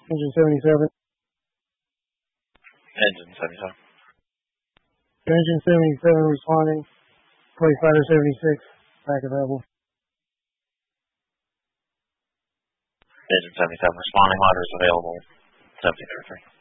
Engine 77. Engine 77. Engine 77 responding. Plate Fighter 76. Back available. Engine 77 responding. Ladders available. 7033.